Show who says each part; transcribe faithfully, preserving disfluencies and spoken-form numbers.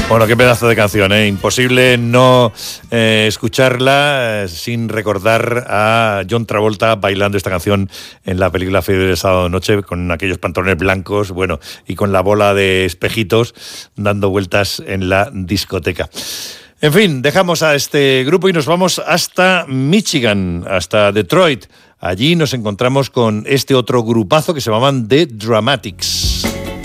Speaker 1: Bueno, qué pedazo de canción, ¿eh? Imposible no eh, escucharla eh, sin recordar a John Travolta bailando esta canción en la película Fiebre de Sábado Noche, con aquellos pantalones blancos, bueno, y con la bola de espejitos dando vueltas en la discoteca. En fin, dejamos a este grupo y nos vamos hasta Michigan, hasta Detroit. Allí nos encontramos con este otro grupazo que se llamaban The Dramatics.